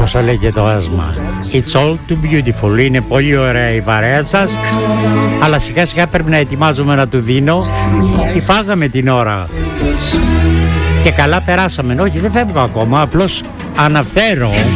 όσο λέγεται το άσμα. It's all too beautiful. Είναι πολύ ωραία η παρέα σας, αλλά σιγά σιγά πρέπει να ετοιμάζομαι να του δίνω. Τη φάγαμε την ώρα και καλά περάσαμε. Όχι, δεν φεύγω ακόμα, απλώς αναφέρω